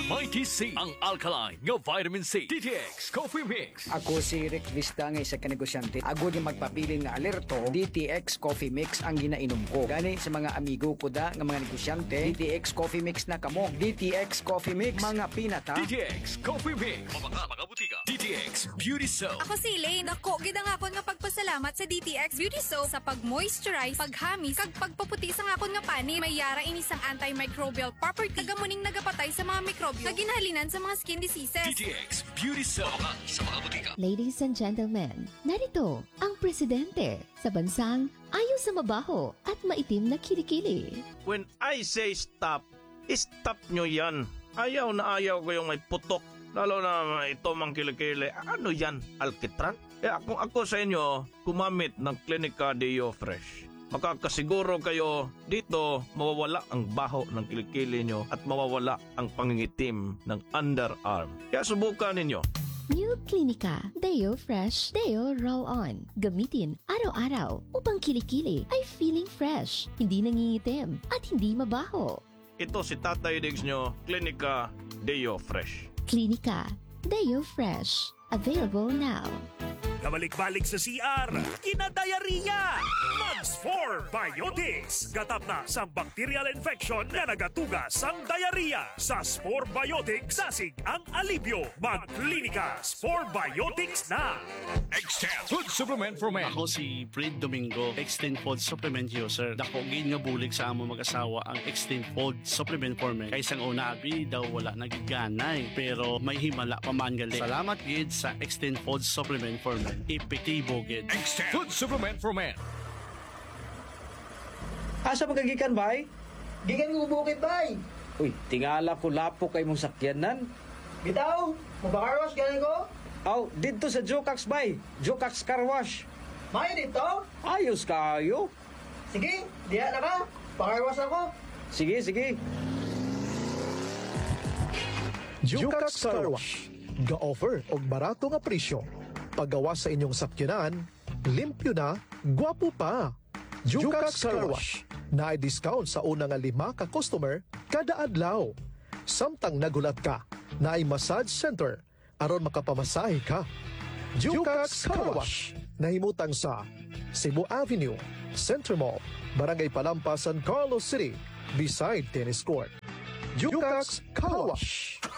Mighty C, ang alkaline nga vitamin C. DTX Coffee Mix. Ako si Rick Vista nga isa ka negosyante. Ako di magpapili nga alerto, DTX Coffee Mix ang ginainom ko. Gani sa mga amigo ko da nga mga negosyante, DTX Coffee Mix na kamo. DTX Coffee Mix, mga pinata. DTX Coffee Mix. Mga butika. DTX Beauty Soap. Ako si Elaine. Dako, gidang akon nga pagpasalamat sa DTX Beauty Soap sa pag-moisturize, paghamis, kag pagpaputi sa akon nga pani. May yara inisang antimicrobial property. Kagamuning nagapatay sa mga mikrobyo na ginhalinan sa mga skin diseases. DTX Beauty Soap. Sa mga butika. Ladies and gentlemen, narito ang presidente sa bansang ayaw sa mabaho at maitim na kilikili. When I say stop, stop nyo yan. Ayaw na ayaw ko yung may putok. Lalo na ito mang kilikili. Ano yan? Alkitran? Ako sa inyo, gumamit ng Clinica Deo Fresh. Makakasiguro kayo dito mawawala ang baho ng kilikili nyo at mawawala ang pangingitim ng underarm. Kaya subukan ninyo. New Clinica Deo Fresh Deo Roll-On. Gamitin araw-araw upang kilikili ay feeling fresh, hindi nangingitim at hindi mabaho. Ito si Tatay Diggs nyo, Clinica Deo Fresh. Clinica Deo Fresh. Available now. Kabalik-balik sa CR, kinadayariya! Mags 4 Biotics. Gatap na sa bacterial infection na nagatugas ang diarrhea. Sa Spore Biotics, sasig ang alibyo. Mag-Clinica Spore Biotics na! Extend Food Supplement for Men. Ako si Fred Domingo, Extend Food Supplement User. Dako gin nga bulig sa amo mag-asawa ang Extend Food Supplement for Men. Kaysang una, daw wala nagiganay. Pero may himala pa man gali. Salamat gid sa Extend Food Supplement for Men. Epektibo gid. Extend Food Supplement for Men. Asa magagikan bay? Gikan ko bukid bay. Uy, tingala ko lapo kay mong sakyanan. Bitaw, mabakarwas galing ko. Aw, dito sa Jokax bay. Jokax Car Wash. May dito. Ayos kayo. Sige, diya na ka. Pakarwas ako. Sige, sige. Jukax Car Wash. Ga-offer og barato nga presyo. Paggawa sa inyong sakyanan, limpyo na, gwapo pa. Jukax Car Wash. Na discount sa una nga 5 ka customer kada adlaw. Samtang nagulat ka, na massage center aron makapamasahe ka. Jukax Car Wash. Nahimutang sa Cebu Avenue, Center Mall, Barangay Palampas, San Carlos City, beside tennis court. Jukax Car Wash.